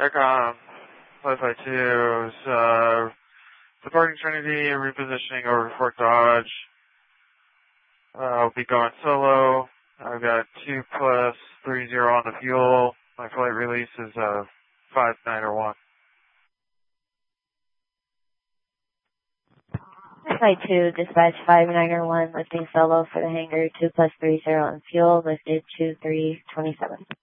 Aircom, Flight 2, departing Trinity, repositioning over Fort Dodge. I'll be going solo. I've got 2 plus 30 on the fuel. My flight release is 5901. Flight 2, dispatch 5901, lifting solo for the hangar, 2 plus 30 on fuel, lifted 2327.